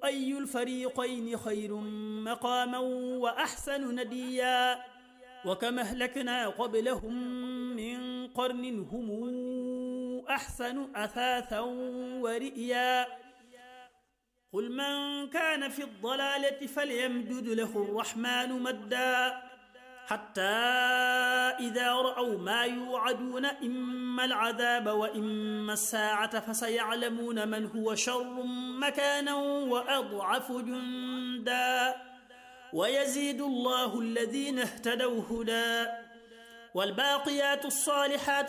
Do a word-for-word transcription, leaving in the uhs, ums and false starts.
أي الفريقين خير مقاما وأحسن نديا وكما أهلكنا قبلهم من قرن هم أحسن أثاثا ورئيا قل من كان في الضلالة فليمدد له الرحمن مدا حتى إذا رأوا ما يوعدون إما العذاب وإما الساعة فسيعلمون من هو شر مكانا وأضعف جندا ويزيد الله الذين اهتدوا هدى والباقيات الصالحات